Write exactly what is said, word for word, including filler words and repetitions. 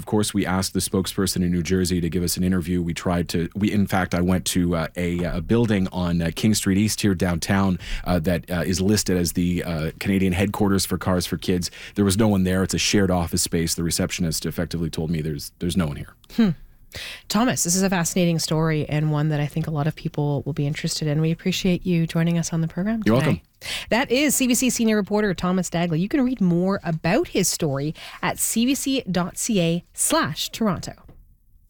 course, we asked the spokesperson in New Jersey to give us an interview. We tried to, we in fact, I went to uh, a, a building on uh, King Street East here downtown uh, that uh, is listed as the uh, Canadian headquarters for Cars for Kids. There was no one there. It's a shared office space. The receptionist effectively told me there's there's no one here. Hmm. Thomas, this is a fascinating story and one that I think a lot of people will be interested in. We appreciate you joining us on the program today. You're welcome. That is C B C senior reporter Thomas Dagley. You can read more about his story at cbc.ca slash Toronto.